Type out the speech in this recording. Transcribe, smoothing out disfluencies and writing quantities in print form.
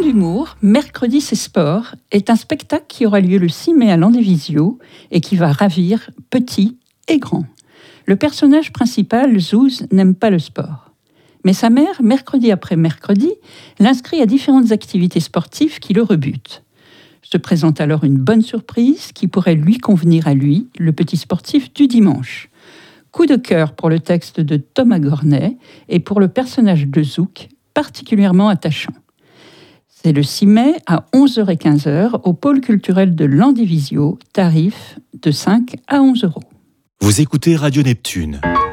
d'humour, Mercredi c'est sport, est un spectacle qui aura lieu le 6 mai à Landivisiau et qui va ravir petits et grands. Le personnage principal, Zouz, n'aime pas le sport. Mais sa mère, mercredi après mercredi, l'inscrit à différentes activités sportives qui le rebutent. Se présente alors une bonne surprise qui pourrait lui convenir à lui, le petit sportif du dimanche. Coup de cœur pour le texte de Thomas Gornet et pour le personnage de Zouk, particulièrement attachant. C'est le 6 mai à 11h et 15h au pôle culturel de Landivisiau, tarif de 5 à 11 €. Vous écoutez Radio Neptune.